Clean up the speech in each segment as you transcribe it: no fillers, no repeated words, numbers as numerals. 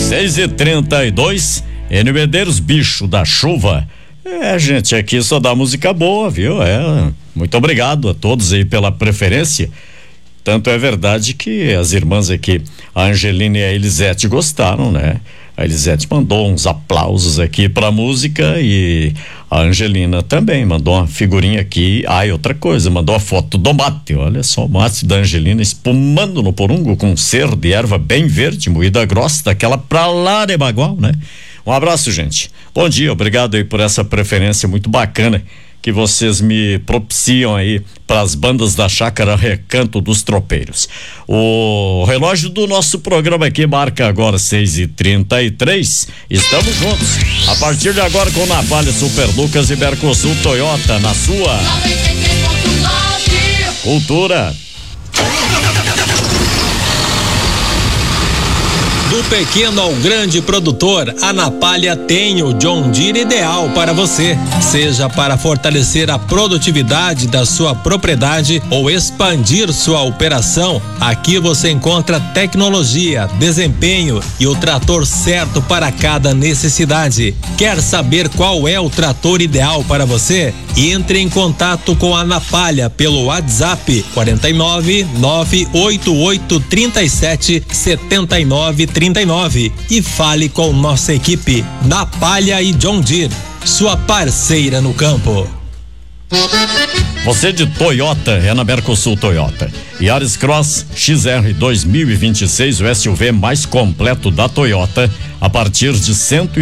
6h32, Enio Medeiros, bicho da chuva. Gente, aqui só dá música boa, viu? Muito obrigado a todos aí pela preferência. Tanto é verdade que as irmãs aqui, a Angelina e a Elisete, gostaram, né? A Elisete mandou uns aplausos aqui pra música e a Angelina também mandou uma figurinha aqui. E outra coisa, mandou a foto do mate. Olha só o mate da Angelina espumando no porungo com cerro de erva bem verde, moída grossa, daquela pra lá de bagual, né? Um abraço, gente. Bom dia, obrigado aí por essa preferência muito bacana que vocês me propiciam aí para as bandas da Chácara Recanto dos Tropeiros. O relógio do nosso programa aqui marca agora 6h33. Estamos juntos a partir de agora com Navalha, Super Lucas e Mercosul Toyota na sua Cultura. Do pequeno ao grande produtor, a Napalha tem o John Deere ideal para você. Seja para fortalecer a produtividade da sua propriedade ou expandir sua operação, aqui você encontra tecnologia, desempenho e o trator certo para cada necessidade. Quer saber qual é o trator ideal para você? Entre em contato com a Napalha pelo WhatsApp 49 988 37 79 39 e fale com nossa equipe Napalha e John Deere, sua parceira no campo. Você de Toyota é na Mercosul Toyota. Yaris Cross XR 2026, o SUV mais completo da Toyota, a partir de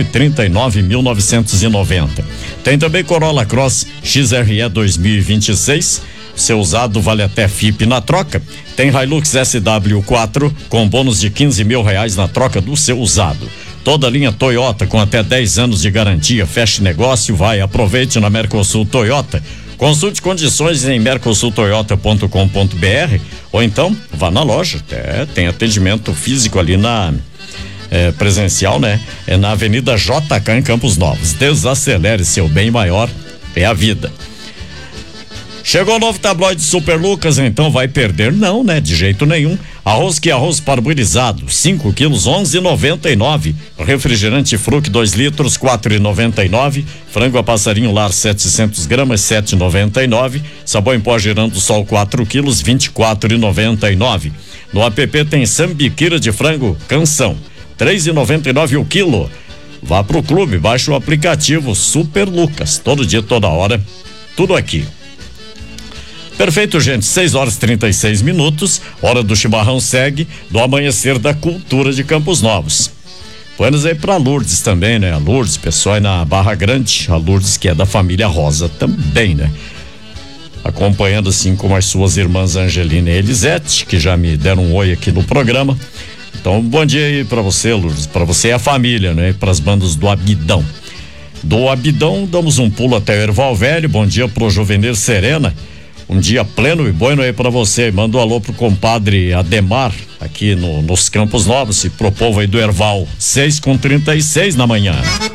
139.990. Tem também Corolla Cross XRE 2026. Seu usado vale até FIP na troca. Tem Hilux SW4 com bônus de R$15 mil na troca do seu usado. Toda a linha Toyota com até 10 anos de garantia. Feche negócio, aproveite na Mercosul Toyota. Consulte condições em mercosultoyota.com.br ou então vá na loja. Tem atendimento físico ali na presencial, né? É na Avenida JK em Campos Novos. Desacelere, seu bem maior é a vida. Chegou o novo tabloide Super Lucas, então vai perder? Não, né? De jeito nenhum. Arroz parboilizado, 5 quilos, 11,99. Refrigerante Fruc 2 litros, 4,99. Frango a passarinho lar 700 gramas, 7,99. Sabão em pó Girando Sol 4 quilos, 24,99. No app tem sambiquira de frango Canção, 3,99 o quilo. Vá pro clube, baixe o aplicativo Super Lucas. Todo dia, toda hora, tudo aqui. Perfeito, gente, 6h36, hora do chimarrão segue, do amanhecer da cultura de Campos Novos. Buenas aí pra Lourdes também, né? A Lourdes, pessoal aí na Barra Grande, a Lourdes que é da família Rosa também, né? Acompanhando assim como as suas irmãs Angelina e Elisete, que já me deram um oi aqui no programa. Então, bom dia aí pra você, Lourdes, pra você e a família, né? Pras bandas do Abidão. Do Abidão, damos um pulo até o Erval Velho, bom dia pro Juvenir Serena. Um dia pleno e bueno aí pra você. Manda um alô pro compadre Ademar, aqui nos Campos Novos, e pro povo aí do Erval, 6h36 na manhã.